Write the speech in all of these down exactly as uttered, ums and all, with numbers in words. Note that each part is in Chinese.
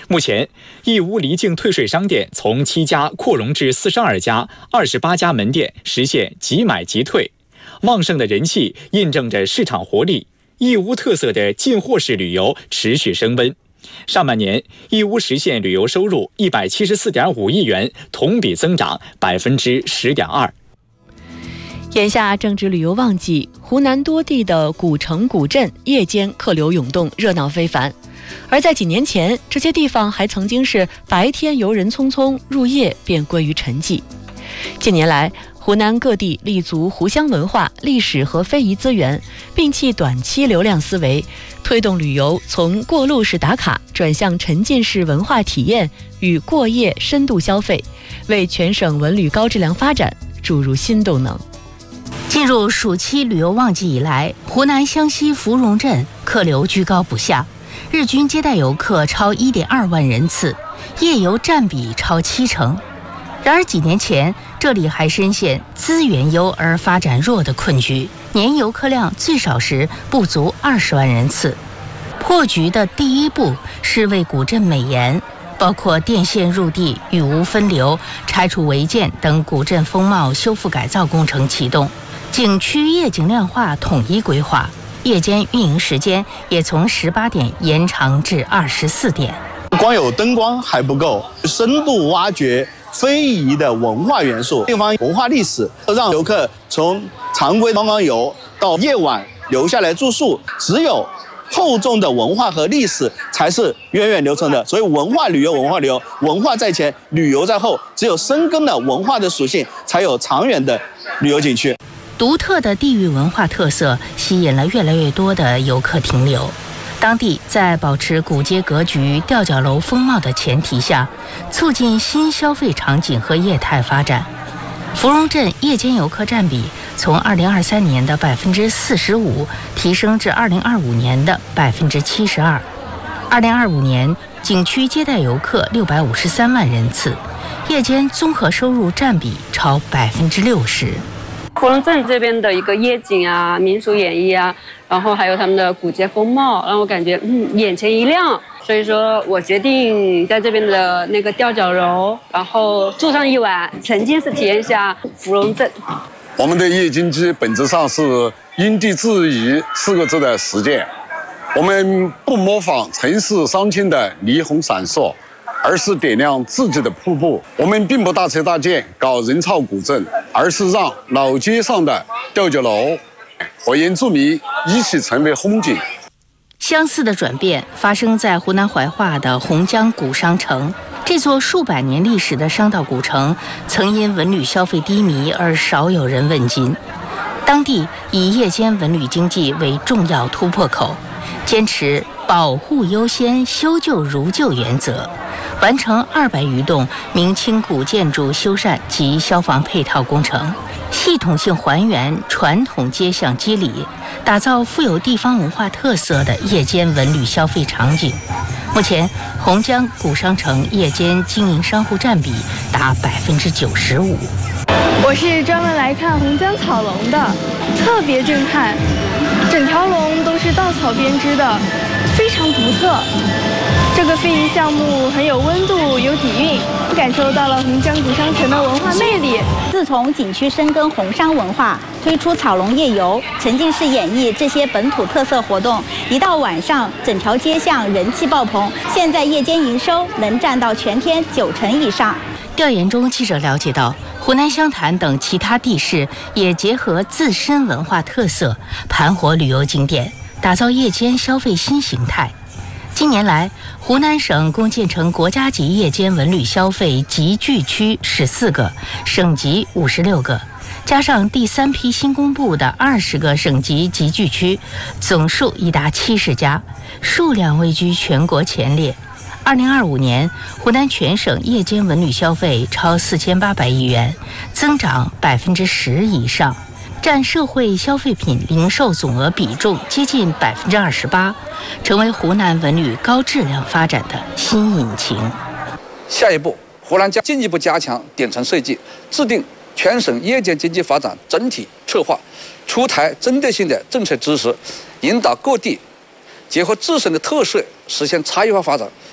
目前，义乌离境退税商店从七家扩容至四十二家，二十八家门店实现即买即退，旺盛的人气印证着市场活力。义乌特色的进货式旅游持续升温。上半年，义乌实现旅游收入一百七十四点五亿元，同比增长百分之十点二。 眼下正值旅游旺季，湖南多地的古城古镇夜间客流涌动，热闹非凡。而在几年前，这些地方还曾经是白天游人匆匆，入夜便归于沉寂。近年来，湖南各地立足湖湘文化、历史和非遗资源，摒弃短期流量思维，推动旅游从过路式打卡转向沉浸式文化体验与过夜深度消费，为全省文旅高质量发展注入新动能。 进入暑期旅游旺季以来，湖南湘西芙蓉镇客流居高不下，日均接待游客超 一点二万人次，夜游占比超七成。然而几年前，这里还深陷资源优而发展弱的困局，年游客量最少时不足二十万人次。破局的第一步是为古镇美颜，包括电线入地、雨污分流、拆除违建等古镇风貌修复改造工程启动，景区夜景亮化统一规划，夜间运营时间也从十八点延长至二十四点。 光有灯光还不够，深度挖掘非遗的文化元素，地方文化历史，让游客从常规观光游到夜晚留下来住宿，只有厚重的文化和历史才是源远流长的。所以文化旅游，文化旅游，文化在前，旅游在后，只有深耕了文化的属性，才有长远的旅游景区。 独特的地域文化特色吸引了越来越多的游客停留。当地在保持古街格局、吊脚楼风貌的前提下，促进新消费场景和业态发展。芙蓉镇夜间游客占比从二零二三年的百分之四十五提升至二零二五年的百分之七十二。二零二五年，景区接待游客六百五十三万人次，夜间综合收入占比超百分之六十。 芙蓉镇这边的一个夜景啊、民俗演绎啊，然后还有他们的古街风貌，让我感觉嗯眼前一亮。所以说我决定在这边的那个吊脚楼，然后住上一晚，沉浸式体验一下芙蓉镇。 我们的夜经济本质上是因地制宜四个字的实践。我们不模仿城市商圈的霓虹闪烁，而是点亮自己的瀑布。我们并不大拆大建搞人潮古镇，而是让老街上的吊脚楼和原住民一起成为风景。 相似的转变发生在湖南怀化的洪江古商城。这座数百年历史的商道古城，曾因文旅消费低迷而少有人问津。当地以夜间文旅经济为重要突破口，坚持保护优先、修旧如旧原则，完成二百余栋明清古建筑修缮及消防配套工程，系统性还原传统街巷肌理，打造富有地方文化特色的夜间文旅消费场景。目前，洪江古商城夜间经营商户占比达百分之九十五。 我是专门来看洪江草龙的，特别震撼，整条龙都是稻草编织的，非常独特。这个非遗项目很有温度，有底蕴，感受到了洪江古商城的文化魅力。 自从景区深耕红商文化，推出草龙夜游、沉浸式演绎这些本土特色活动，一到晚上，整条街巷人气爆棚。现在夜间营收能占到全天九成以上。 调研中，记者了解到，湖南湘潭等其他地市也结合自身文化特色，盘活旅游景点，打造夜间消费新形态。近年来，湖南省共建成国家级夜间文旅消费集聚区十四个，省级五十六个，加上第三批新公布的二十个省级集聚区，总数已达七十家，数量位居全国前列。二零二五年，湖南全省夜间文旅消费超四千八百亿元，增长百分之十以上，占社会消费品零售总额比重接近百分之二十八，成为湖南文旅高质量发展的新引擎。 下一步，湖南将进一步加强点层设计，制定全省夜间经济发展整体策划，出台针对性的政策支持，引导各地结合自身的特色，实现差异化发展，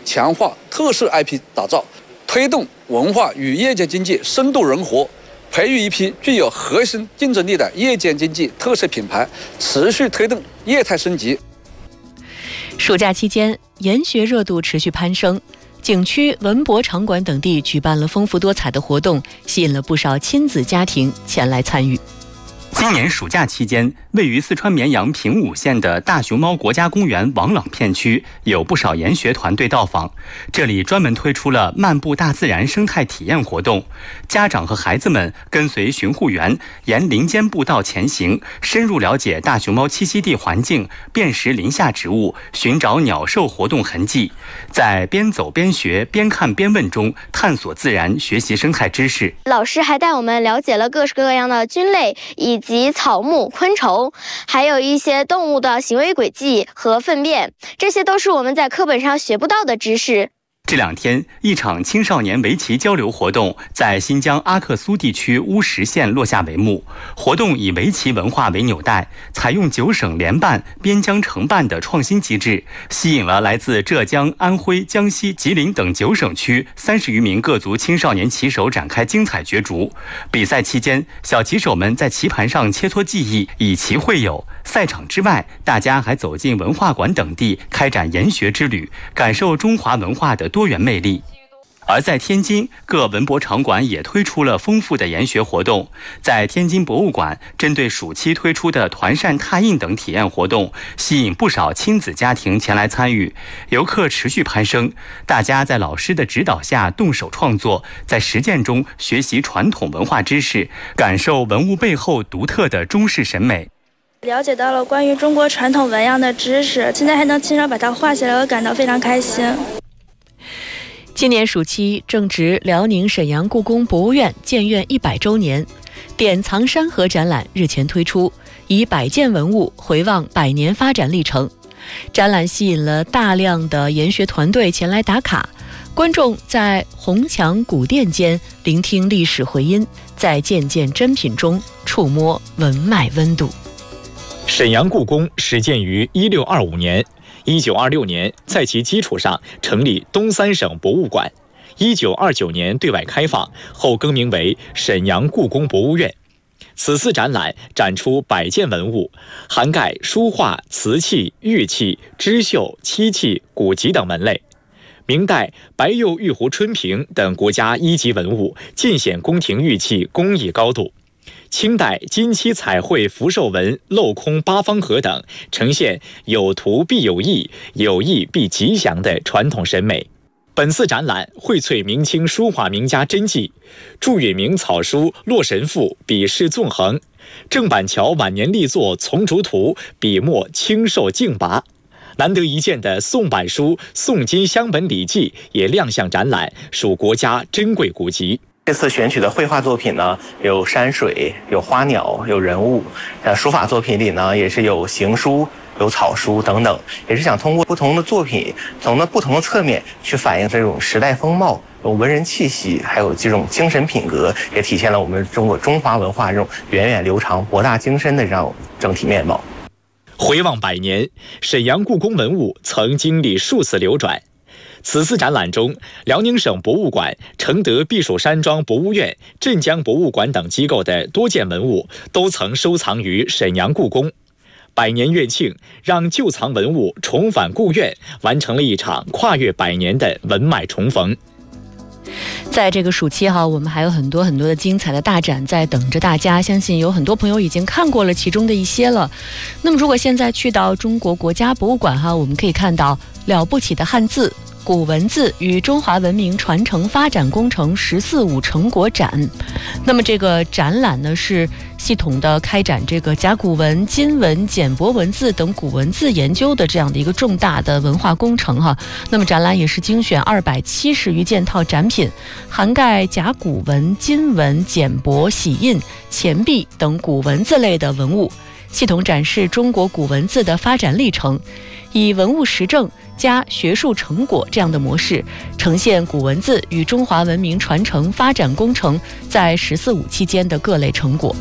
强化特色 I P 打造，推动文化与夜间经济深度融合，培育一批具有核心竞争力的夜间经济特色品牌，持续推动业态升级。 暑假期间，研学热度持续攀升，景区、文博场馆等地举办了丰富多彩的活动，吸引了不少亲子家庭前来参与。 今年暑假期间，位于四川绵阳平武县的大熊猫国家公园王朗片区有不少研学团队到访，这里专门推出了漫步大自然生态体验活动，家长和孩子们跟随巡护员沿林间步道前行，深入了解大熊猫栖息地环境，辨识林下植物，寻找鸟兽活动痕迹，在边走边学、边看边问中探索自然，学习生态知识。 老师还带我们了解了各式各样的菌类以及及草木、昆虫，还有一些动物的行为轨迹和粪便，这些都是我们在课本上学不到的知识。 这两天，一场青少年围棋交流活动在新疆阿克苏地区乌什县落下帷幕。活动以围棋文化为纽带，采用九省联办、边疆承办的创新机制，吸引了来自浙江、安徽、江西、吉林等九省区三十余名各族青少年棋手展开精彩角逐。比赛期间，小棋手们在棋盘上切磋技艺，以棋会友。赛场之外，大家还走进文化馆等地，开展研学之旅，感受中华文化的多元魅力。而在天津，各文博场馆也推出了丰富的研学活动。在天津博物馆，针对暑期推出的团扇拓印等体验活动，吸引不少亲子家庭前来参与，游客持续攀升。大家在老师的指导下动手创作，在实践中学习传统文化知识，感受文物背后独特的中式审美。 了解到了关于中国传统纹样的知识，现在还能亲手把它画下来，我感到非常开心。 今年暑期正值辽宁沈阳故宫博物院建院一百周年，典藏山河展览日前推出，以百件文物回望百年发展历程。展览吸引了大量的研学团队前来打卡，观众在红墙古殿间聆听历史回音，在件件珍品中触摸文脉温度。 沈阳故宫始建于一六二五年，一九二六年在其基础上成立东三省博物馆，一九二九年对外开放，后更名为沈阳故宫博物院。此次展览展出百件文物，涵盖书画、瓷器、玉器、织绣、漆器、古籍等门类。明代白釉玉壶春瓶等国家一级文物，尽显宫廷玉器工艺高度。清代金漆彩绘福寿纹、镂空八方盒等，呈现有图必有意，有意必吉祥的传统审美。本次展览荟萃明清书画名家真迹，祝允明草书《洛神赋》笔势纵横，郑板桥晚年力作《丛竹图》笔墨清瘦劲拔。难得一见的宋版书《宋金乡本礼记》也亮相展览，属国家珍贵古籍。 这次选取的绘画作品呢，有山水，有花鸟，有人物。呃，书法作品里呢，也是有行书、有草书等等，也是想通过不同的作品，从的不同的侧面去反映这种时代风貌、有文人气息，还有这种精神品格，也体现了我们中国中华文化这种源远流长、博大精深的这样整体面貌。 回望百年，沈阳故宫文物曾经历数次流转。此次展览中，辽宁省博物馆、承德避暑山庄博物院、镇江博物馆等机构的多件文物都曾收藏于沈阳故宫。百年院庆让旧藏文物重返故院，完成了一场跨越百年的文脉重逢。 在这个暑期哈，我们还有很多很多的精彩的大展在等着大家，相信有很多朋友已经看过了其中的一些了。那么如果现在去到中国国家博物馆哈，我们可以看到了不起的汉字、古文字与中华文明传承发展工程“十四五”成果展。那么这个展览呢，是系统的开展这个甲骨文、金文、简帛文字等古文字研究的这样的一个重大的文化工程哈。那么展览也是精选二百七十余件套展品，涵盖甲骨文、金文、简帛、玺印、钱币等古文字类的文物，系统展示中国古文字的发展历程，以文物实证加学术成果这样的模式，呈现古文字与中华文明传承发展工程在“十四五”期间的各类成果。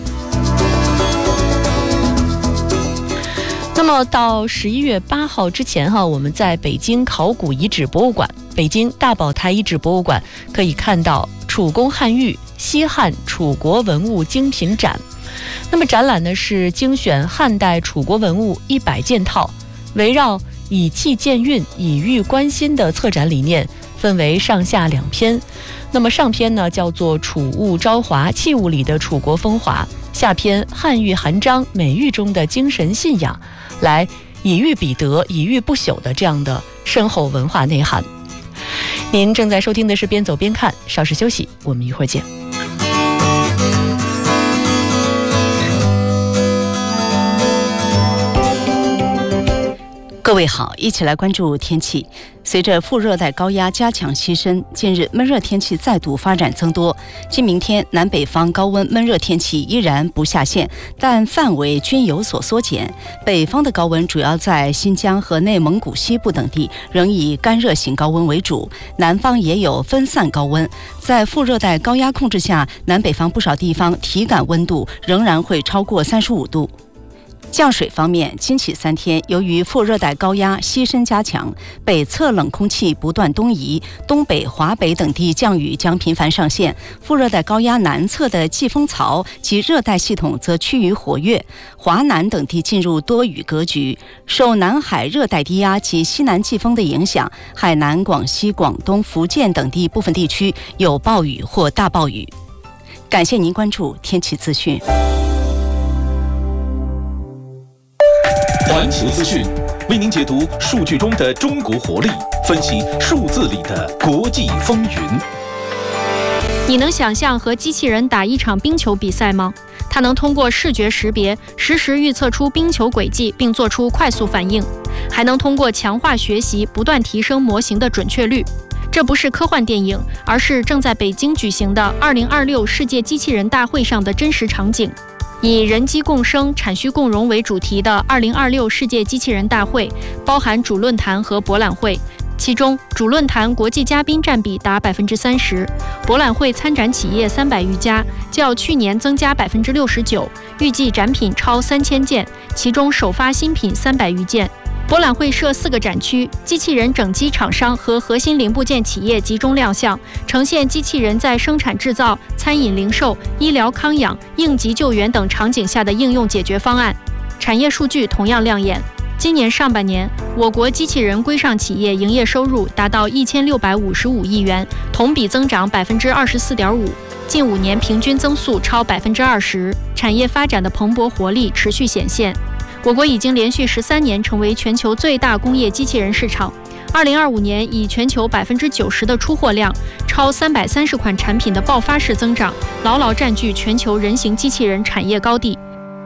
那么到十一月八号之前哈，我们在北京考古遗址博物馆北京大宝台遗址博物馆可以看到楚宫汉玉西汉楚国文物精品展。那么展览呢是精选汉代楚国文物一百件套，围绕以气见运、以喻观心的策展理念，分为上下两篇。那么上篇呢叫做楚物朝华，器物里的楚国风华；下篇汉玉含章，美玉中的精神信仰，来以喻彼得，以喻不朽的这样的深厚文化内涵。您正在收听的是边走边看，稍事休息，我们一会儿见。 各位好，一起来关注天气。随着副热带高压加强西伸，近日闷热天气再度发展增多。今明天南北方高温闷热天气依然不下线，但范围均有所缩减。北方的高温主要在新疆和内蒙古西部等地，仍以干热型高温为主，南方也有分散高温。在副热带高压控制下，南北方不少地方体感温度仍然会超过三十五度。降水方面，今起三天，由于副热带高压西伸加强，北侧冷空气不断东移，东北、华北等地降雨将频繁上现。副热带高压南侧的季风槽及热带系统则趋于活跃，华南等地进入多雨格局。受南海热带低压及西南季风的影响，海南、广西、广东、福建等地部分地区有暴雨或大暴雨。感谢您关注天气资讯。 环球资讯为您解读数据中的中国活力，分析数字里的国际风云。 你能想象和机器人打一场冰球比赛吗？它能通过视觉识别，实时预测出冰球轨迹，并做出快速反应，还能通过强化学习，不断提升模型的准确率。这不是科幻电影，而是正在北京举行的二零二六世界机器人大会上的真实场景。以人机共生、产虚共融为主题的二零二六世界机器人大会，包含主论坛和博览会。其中，主论坛国际嘉宾占比达百分之三十，博览会参展企业三百余家，较去年增加百分之六十九，预计展品超三千件，其中首发新品三百余件。博览会设四个展区，机器人整机厂商和核心零部件企业集中亮相，呈现机器人在生产制造、餐饮零售、医疗康养、应急救援等场景下的应用解决方案。产业数据同样亮眼。今年上半年，我国机器人规上企业营业收入达到一千六百五十五亿元，同比增长百分之二十四点五，近五年平均增速超百分之二十，产业发展的蓬勃活力持续显现。我国已经连续十三年成为全球最大工业机器人市场。二零二五年以全球百分之九十的出货量、超三百三十款产品的爆发式增长，牢牢占据全球人形机器人产业高地。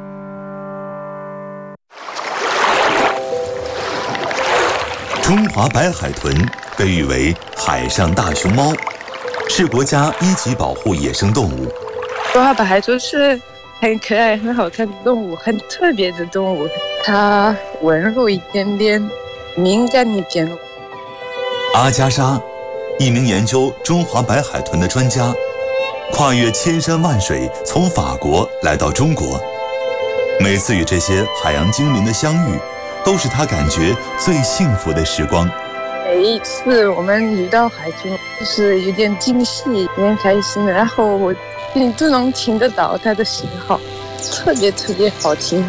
中华白海豚被誉为海上大熊猫，是国家一级保护野生动物。 中华白海豚是很可爱、很好看的动物，很特别的动物。它温柔一点点，敏感一点。 阿加莎，一名研究中华白海豚的专家，跨越千山万水，从法国来到中国。每次与这些海洋精灵的相遇，都是他感觉最幸福的时光。 每一次我们遇到海豚，就是有点惊喜，有点开心，然后我你都能听得到它的信号，特别特别好听。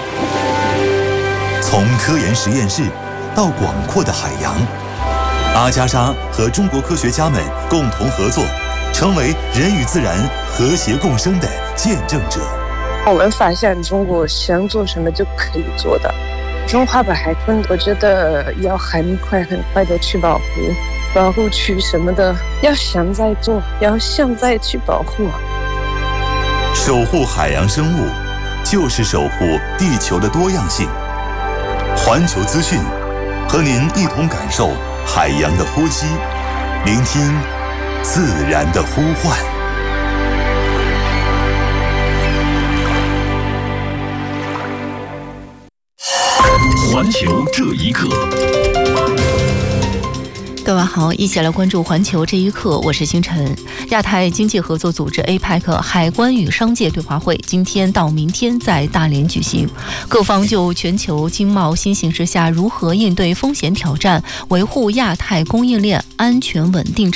从科研实验室到广阔的海洋，阿加莎和中国科学家们共同合作，成为人与自然和谐共生的见证者。 我们发现中国想做什么就可以做的。中华白海豚，我觉得要很快很快的去保护，保护区什么的要现在做，要现在去保护。 守护海洋生物，就是守护地球的多样性。环球资讯，和您一同感受海洋的呼吸，聆听自然的呼唤。 环球这一刻。 各位好，一起来关注环球这一刻，我是星辰。亚太经济合作组织 A P E C 海关与商界对话会今天到明天在大连举行，各方就全球经贸新形势下如何应对风险挑战，维护亚太供应链安全稳定